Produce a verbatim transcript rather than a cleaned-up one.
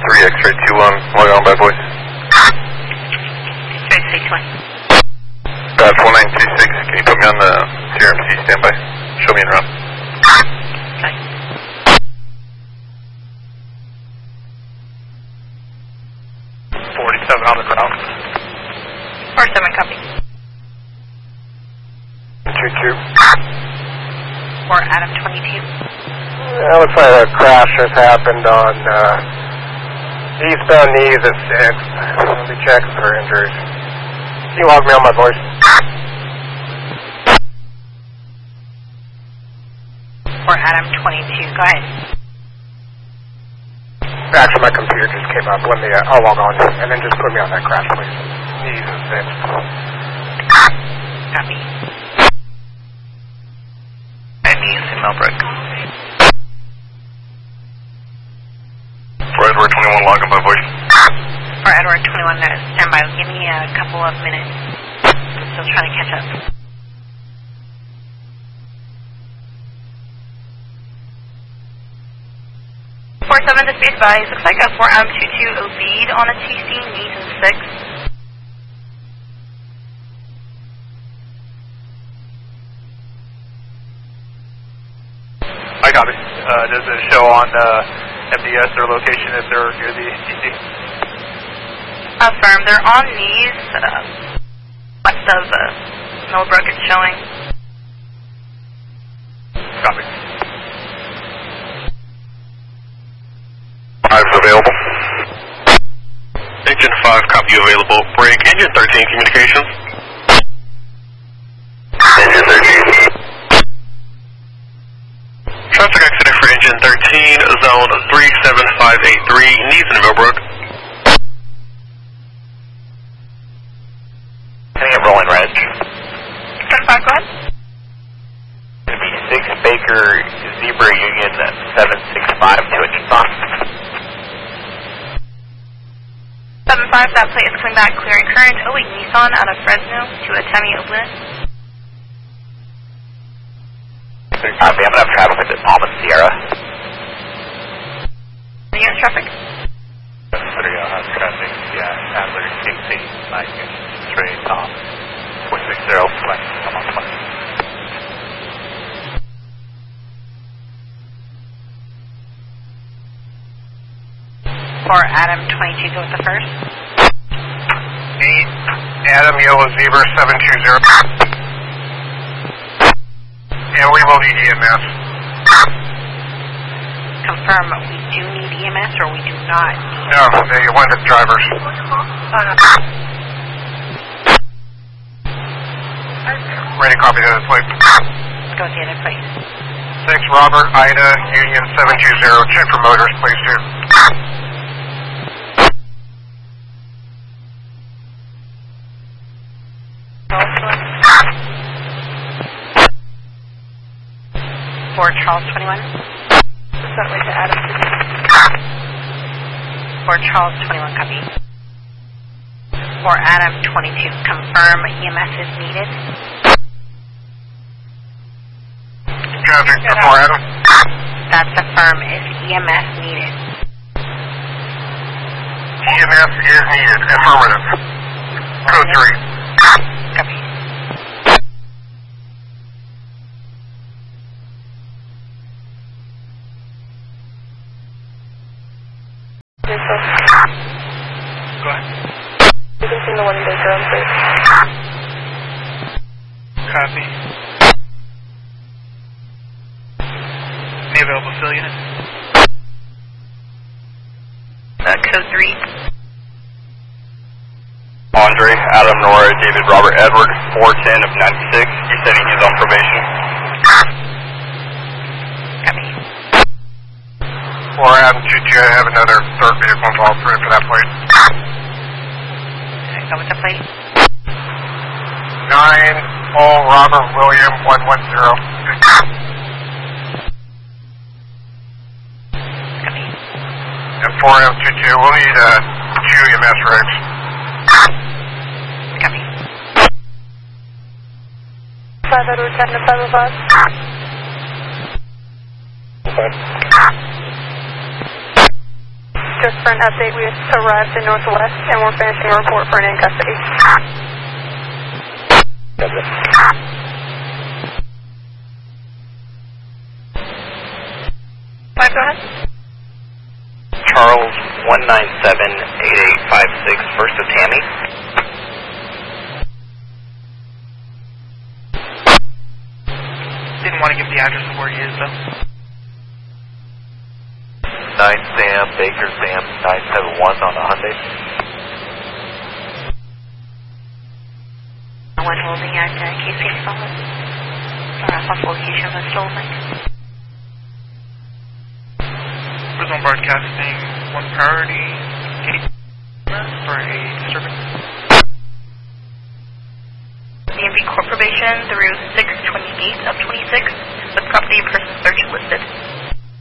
three X-ray two one, log on by voice. X-ray two one. Bad four nine two six, can you put me on the C R M C standby? Show me in route. Okay. forty-seven on the ground. forty-seven, copy. two two. For Adam twenty-two. Yeah, looks like a crash has happened on uh, eastbound knees at six. Let me check for injuries. Can you log me on my voice? For Adam twenty-two, go ahead. Actually, my computer just came up. Let me, uh, I'll log on. And then just put me on that crash, please. Knees at six. Copy. And knees in Millbrook. For Edward twenty-one, log on by voice. For Edward twenty-one, uh, stand by. Give me a couple of minutes. I'm still trying to catch up. four seven to space bodies. Looks like a four Adam two two OB'd on a T C, knees and six. I got it. Uh, does it show on uh, M D S their location if they're near the T C? Affirm. They're on knees. Uh, west of uh, Millbrook it's showing. Copy. Five's available. Engine five, copy available. Break. Engine thirteen, communications. Engine thirteen. Traffic accident for engine thirteen, zone three seven five eight three, knees in Millbrook. Can I get rolling reg? ten five, go ahead. It's going to be six Baker Zebra Union seven six five to engine five. seven five, that plate is coming back, clearing current. Oh wait, Nissan out of Fresno to a Tammy Oakland. Copy, I'm going to have traffic with Almond Sierra. The unit traffic? Three, I'll have traffic, yeah, Adler sixteen, nine units, three, Tom, four six zero, flex, come on, flex. For Adam twenty-two, go with the first. eight Adam Yellow Zebra seven two zero. Yeah, we will need E M S. Confirm, we do need E M S or we do not need... No, they went to drivers. Ready, copy that plate. Let's go with the other plate. six Robert Ida Union seven two zero. Check for motors, please, too. For Charles twenty-one. Is that way to Adam? For Charles twenty-one, copy. For Adam twenty-two, confirm E M S is needed. Traffic for Adam. That's affirm, is E M S needed? E M S is needed. Affirmative. Code three. Copy. Go ahead. You can see the one Baker on please. Copy. Any available fill unit? Uh, code three. Andre, Adam, Nora, David, Robert, Edward, four ten of ninety-six. He's saying he's on probation. Copy. For Adam two two, I have another third vehicle involved for that plate. Go with the plate. nine Paul Robert William one one zero. Copy. And for Adam two two, we'll need uh, two E M S rigs. Copy. five Edward ten to five oh five. Just for an update, we arrived in Northwest and we're finishing a report for an in custody. Five, go ahead. Charles, one nine seven eight eight five six, first of Tammy. Didn't want to give the address of where he is, though. nine Sam, Baker Sam, nine seven one on the Hyundai. One holding at uh, K C Solid. Or a possible location of a stolen bike. Prison broadcasting one priority eight for a disturbance. D M V Corp probation through six twenty-eight of twenty-six with property person search listed.